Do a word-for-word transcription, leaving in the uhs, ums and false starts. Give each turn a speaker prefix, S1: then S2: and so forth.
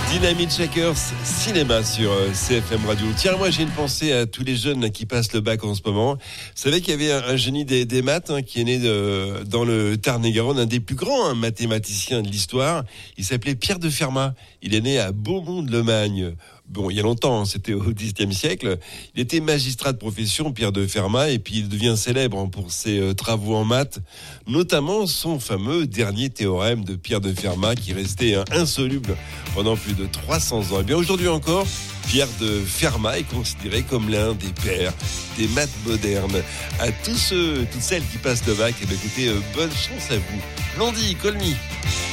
S1: Dynamite Shakers, cinéma sur C F M Radio. Tiens, moi j'ai une pensée à tous les jeunes qui passent le bac en ce moment. Vous savez qu'il y avait un, un génie des, des maths hein, qui est né de, dans le Tarn-et-Garonne, un des plus grands hein, mathématiciens de l'histoire. Il s'appelait Pierre de Fermat. Il est né à Beaumont-de-Lomagne. Bon, il y a longtemps, c'était au dix-septième siècle. Il était magistrat de profession, Pierre de Fermat, et puis il devient célèbre pour ses euh, travaux en maths, notamment son fameux dernier théorème de Pierre de Fermat qui restait hein, insoluble pendant plus de trois cents ans. Et bien aujourd'hui encore, Pierre de Fermat est considéré comme l'un des pères des maths modernes. À tous ceux, toutes celles qui passent le bac, eh bien, écoutez, euh, bonne chance à vous. Blondie, Colmy.